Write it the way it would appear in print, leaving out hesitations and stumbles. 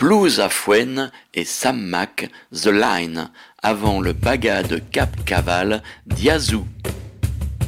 Blues à Fouenne et Sam Mac, The Line, avant le Paga de Cap Caval d'Yazoo.